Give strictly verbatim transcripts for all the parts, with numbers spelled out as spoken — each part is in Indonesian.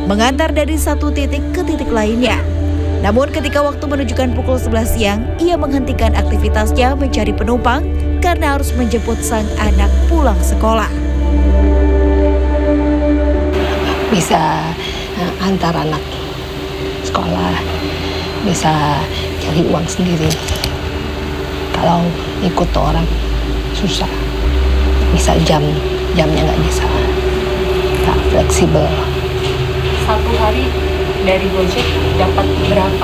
mengantar dari satu titik ke titik lainnya. Namun ketika waktu menunjukkan pukul sebelas siang, ia menghentikan aktivitasnya mencari penumpang karena harus menjemput sang anak pulang sekolah. Bisa antar anak sekolah, bisa cari uang sendiri. Kalau ikut orang susah, bisa jam, jamnya nggak bisa, nggak fleksibel. Satu hari dari Gojek dapat berapa?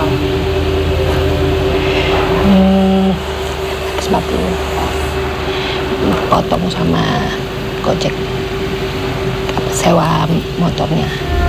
Hmm, seratus lima puluh. Potong sama Gojek, sewa motornya.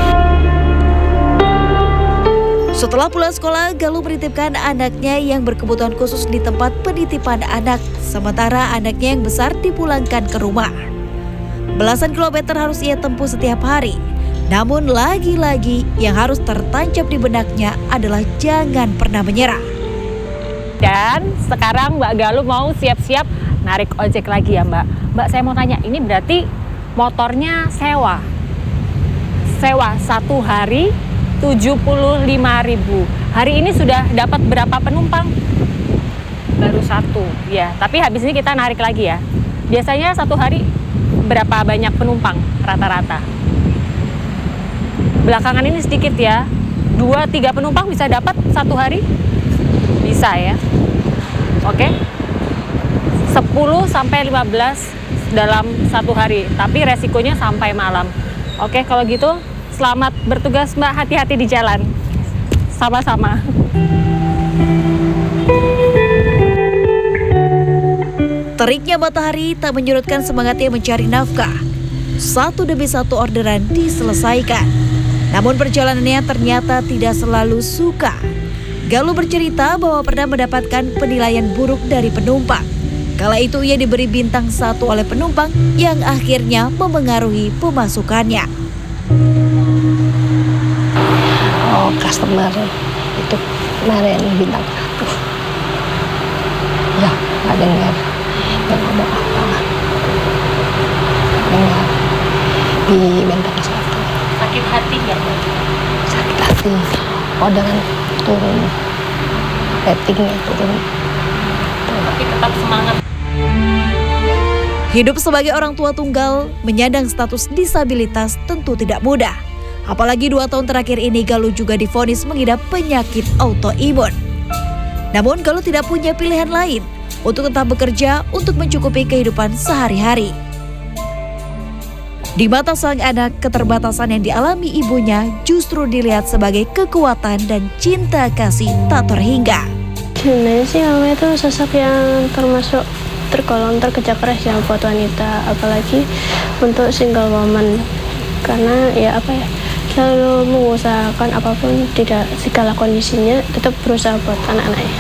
Setelah pulang sekolah, Galuh menitipkan anaknya yang berkebutuhan khusus di tempat penitipan anak, sementara anaknya yang besar dipulangkan ke rumah. Belasan kilometer harus ia tempuh setiap hari. Namun lagi-lagi yang harus tertancap di benaknya adalah jangan pernah menyerah. Dan sekarang Mbak Galuh mau siap-siap narik ojek lagi ya Mbak. Mbak, saya mau tanya, ini berarti motornya sewa? Sewa satu hari tujuh puluh lima ribu. Hari ini sudah dapat berapa penumpang? Baru satu, ya. Tapi habis ini kita narik lagi ya. Biasanya satu hari berapa banyak penumpang rata-rata? Belakangan ini sedikit ya. Dua, tiga penumpang bisa dapat satu hari? Bisa ya. Oke. sepuluh sampai lima belas dalam satu hari. Tapi resikonya sampai malam. Oke, kalau gitu selamat bertugas Mbak, hati-hati di jalan. Sama-sama. Teriknya matahari tak menyurutkan semangatnya mencari nafkah. Satu demi satu orderan diselesaikan. Namun perjalanannya ternyata tidak selalu suka. Galuh bercerita bahwa pernah mendapatkan penilaian buruk dari penumpang. Kala itu ia diberi bintang satu oleh penumpang yang akhirnya memengaruhi pemasukannya. Oh, customer itu kemarin bintang satu. Ya, nggak dengar, nggak ngomong apa. Dengar di bintang satu. Sakit hati nggak? Sakit hati. Orderan turun, ratingnya turun. Tapi tetap semangat. Hidup sebagai orang tua tunggal, menyandang status disabilitas tentu tidak mudah. Apalagi dua tahun terakhir ini Galuh juga divonis mengidap penyakit autoimun. Namun Galuh tidak punya pilihan lain untuk tetap bekerja untuk mencukupi kehidupan sehari-hari. Di mata sang anak, keterbatasan yang dialami ibunya justru dilihat sebagai kekuatan dan cinta kasih tak terhingga. Sebenarnya sih mama itu sosok yang termasuk tergolong terkerja keras ya buat wanita, apalagi untuk single woman. Karena ya apa ya, selalu mengusahakan apapun, tidak segala kondisinya tetap berusaha buat anak-anaknya.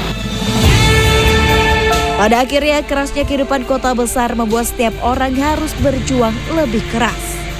Pada akhirnya kerasnya kehidupan kota besar membuat setiap orang harus berjuang lebih keras.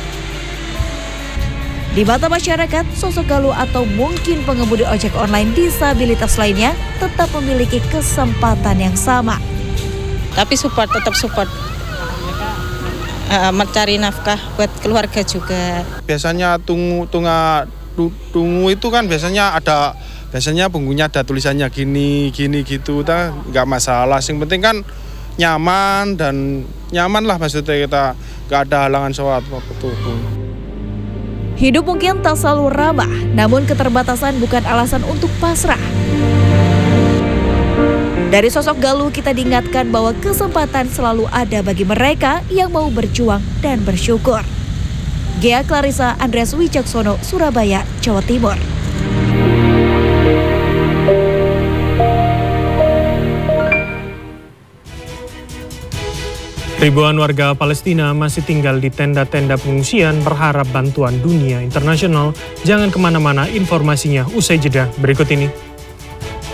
Di mata masyarakat, sosok Galuh atau mungkin pengemudi ojek online disabilitas lainnya tetap memiliki kesempatan yang sama. Tapi support, tetap support. Uh, mencari nafkah buat keluarga juga. Biasanya tunggu tunggu tunggu itu kan biasanya ada biasanya bumbunya ada tulisannya gini gini gitu, kita nggak masalah. Yang penting kan nyaman dan nyaman lah, maksudnya kita nggak ada halangan suatu apa pun. Hidup mungkin tak selalu ramah, namun keterbatasan bukan alasan untuk pasrah. Dari sosok Galuh kita diingatkan bahwa kesempatan selalu ada bagi mereka yang mau berjuang dan bersyukur. Ghea Clarissa, Andreas Wicaksono, Surabaya, Jawa Timur. Ribuan warga Palestina masih tinggal di tenda-tenda pengungsian berharap bantuan dunia internasional. Jangan kemana-mana, informasinya usai jeda berikut ini.